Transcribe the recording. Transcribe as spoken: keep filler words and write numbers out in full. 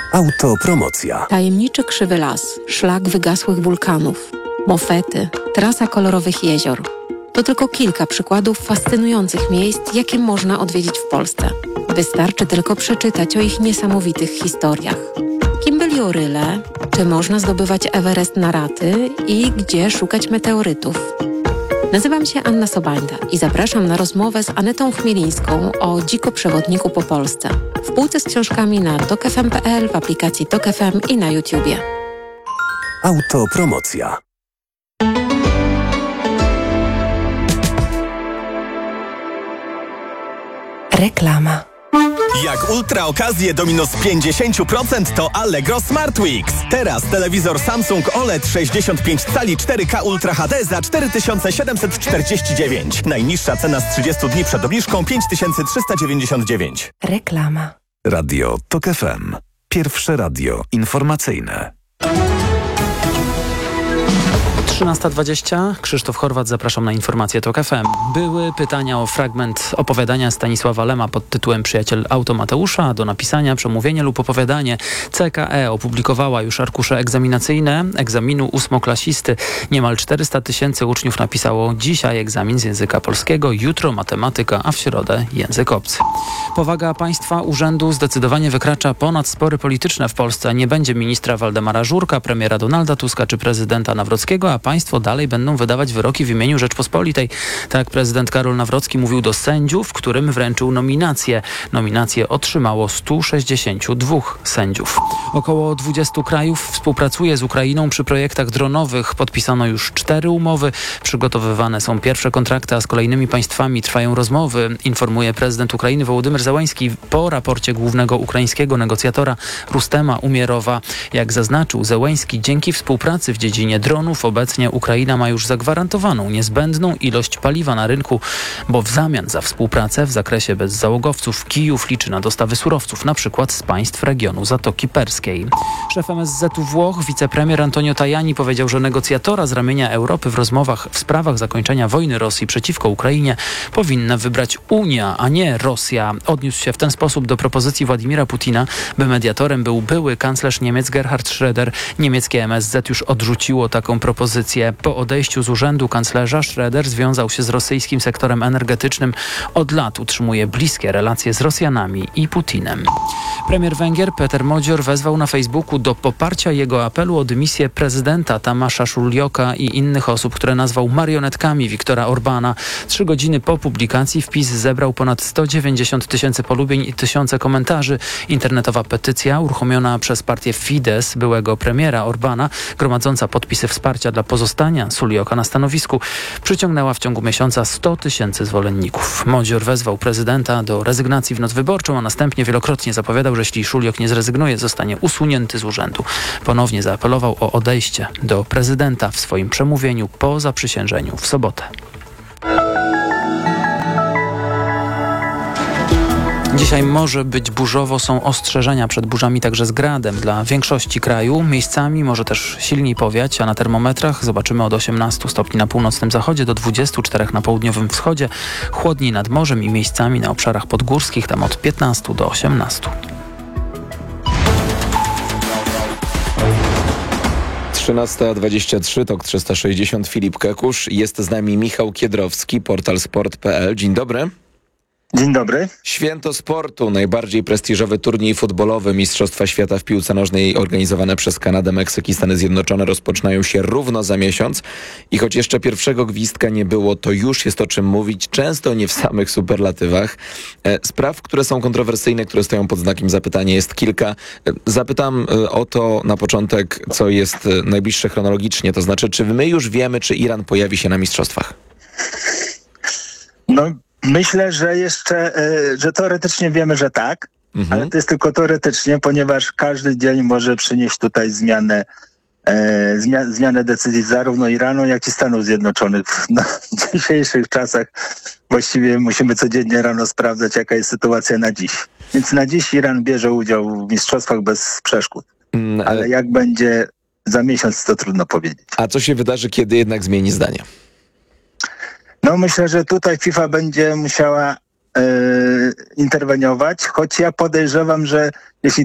Autopromocja. Tajemniczy krzywy las, szlak wygasłych wulkanów, mofety, trasa kolorowych jezior. To tylko kilka przykładów fascynujących miejsc, jakie można odwiedzić w Polsce. Wystarczy tylko przeczytać o ich niesamowitych historiach. Kim byli oryle, czy można zdobywać Everest na raty i gdzie szukać meteorytów. Nazywam się Anna Sobańda i zapraszam na rozmowę z Anetą Chmielińską o dzikoprzewodniku po Polsce. W półce z książkami na tok f m kropka p l, w aplikacji Tok F M i na YouTubie. Autopromocja. Reklama. Jak ultra okazje do minus pięćdziesiąt procent to Allegro Smart Weeks. Teraz telewizor Samsung O L E D sześćdziesiąt pięć cali cztery K Ultra H D za cztery tysiące siedemset czterdzieści dziewięć. Najniższa cena z trzydziestu dni przed obniżką pięć tysięcy trzysta dziewięćdziesiąt dziewięć. Reklama. Radio Tok F M. Pierwsze radio informacyjne. trzynasta dwadzieścia. Krzysztof Horwat, zapraszam na informacje Tok F M. Były pytania o fragment opowiadania Stanisława Lema pod tytułem Przyjaciel Auto Mateusza. Do napisania przemówienie lub opowiadanie. C K E opublikowała już arkusze egzaminacyjne egzaminu ósmoklasisty. Niemal czterysta tysięcy uczniów napisało dzisiaj egzamin z języka polskiego, jutro matematyka, a w środę język obcy. Powaga państwa urzędu zdecydowanie wykracza ponad spory polityczne w Polsce. Nie będzie ministra Waldemara Żurka, premiera Donalda Tuska czy prezydenta Nawrockiego, a państwo dalej będą wydawać wyroki w imieniu Rzeczpospolitej. Tak prezydent Karol Nawrocki mówił do sędziów, którym wręczył nominację. Nominację otrzymało stu sześćdziesięciu dwóch sędziów. Około dwudziestu krajów współpracuje z Ukrainą przy projektach dronowych. Podpisano już cztery umowy. Przygotowywane są pierwsze kontrakty, a z kolejnymi państwami trwają rozmowy, informuje prezydent Ukrainy Wołodymyr Zełański po raporcie głównego ukraińskiego negocjatora Rustema Umierowa. Jak zaznaczył Zełański, dzięki współpracy w dziedzinie dronów obecnie Ukraina ma już zagwarantowaną niezbędną ilość paliwa na rynku, bo w zamian za współpracę w zakresie bezzałogowców Kijów liczy na dostawy surowców, na przykład z państw regionu Zatoki Perskiej. Szef M S Z u Włoch, wicepremier Antonio Tajani powiedział, że negocjatora z ramienia Europy w rozmowach w sprawach zakończenia wojny Rosji przeciwko Ukrainie powinna wybrać Unia, a nie Rosja. Odniósł się w ten sposób do propozycji Władimira Putina, by mediatorem był były kanclerz Niemiec Gerhard Schröder. Niemieckie M S Z już odrzuciło taką propozycję. Po odejściu z urzędu kanclerza Schröder związał się z rosyjskim sektorem energetycznym. Od lat utrzymuje bliskie relacje z Rosjanami i Putinem. Premier Węgier Peter Modzior wezwał na Facebooku do poparcia jego apelu o dymisję prezydenta Tamasza Szuljoka i innych osób, które nazwał marionetkami Viktora Orbana. Trzy godziny po publikacji wpis zebrał ponad sto dziewięćdziesiąt tysięcy polubień i tysiące komentarzy. Internetowa petycja uruchomiona przez partię Fidesz byłego premiera Orbana, gromadząca podpisy wsparcia dla pozostania Szuljoka na stanowisku, przyciągnęła w ciągu miesiąca sto tysięcy zwolenników. Modzior wezwał prezydenta do rezygnacji w noc wyborczą, a następnie wielokrotnie zapowiadał, że jeśli Szuljok nie zrezygnuje, zostanie usunięty z urzędu. Ponownie zaapelował o odejście do prezydenta w swoim przemówieniu po zaprzysiężeniu w sobotę. Dzisiaj może być burzowo, są ostrzeżenia przed burzami także z gradem dla większości kraju. Miejscami może też silniej powiać, a na termometrach zobaczymy od osiemnastu stopni na północnym zachodzie do dwudziestu czterech na południowym wschodzie. Chłodniej nad morzem i miejscami na obszarach podgórskich, tam od piętnastu do osiemnastu. trzynasta dwadzieścia trzy, Tok trzysta sześćdziesiąt, Filip Kekusz. Jest z nami Michał Kiedrowski, portal sport kropka p l. Dzień dobry. Dzień dobry. Święto sportu, najbardziej prestiżowy turniej futbolowy Mistrzostwa Świata w piłce nożnej organizowane przez Kanadę, Meksyk i Stany Zjednoczone rozpoczynają się równo za miesiąc i choć jeszcze pierwszego gwizdka nie było, to już jest o czym mówić, często nie w samych superlatywach. Spraw, które są kontrowersyjne, które stoją pod znakiem zapytania, jest kilka. Zapytam o to na początek, co jest najbliższe chronologicznie, to znaczy, czy my już wiemy, czy Iran pojawi się na mistrzostwach? No, myślę, że jeszcze, że teoretycznie wiemy, że tak, mhm. ale to jest tylko teoretycznie, ponieważ każdy dzień może przynieść tutaj zmianę, e, zmia, zmianę decyzji zarówno Iranu, jak i Stanów Zjednoczonych. No, w dzisiejszych czasach właściwie musimy codziennie rano sprawdzać, jaka jest sytuacja na dziś. Więc na dziś Iran bierze udział w mistrzostwach bez przeszkód. Mm, ale... ale jak będzie za miesiąc, to trudno powiedzieć. A co się wydarzy, kiedy jednak zmieni zdanie? No myślę, że tutaj FIFA będzie musiała e, interweniować, choć ja podejrzewam, że jeśli